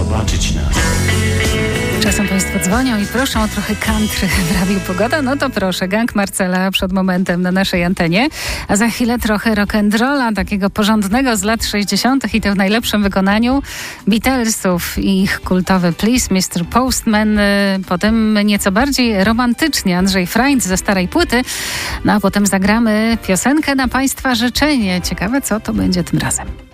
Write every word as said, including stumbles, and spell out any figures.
zobaczyć nas. Czasem Państwo dzwonią i proszą o trochę country w Radiu Pogoda. No to proszę, Gang Marcela przed momentem na naszej antenie. A za chwilę trochę rock'n'rolla, takiego porządnego z lat sześćdziesiątych i to w najlepszym wykonaniu Beatlesów i ich kultowy Please mister Postman. Potem nieco bardziej romantycznie Andrzej Frańc ze starej płyty. No a potem zagramy piosenkę na Państwa życzenie. Ciekawe, co to będzie tym razem.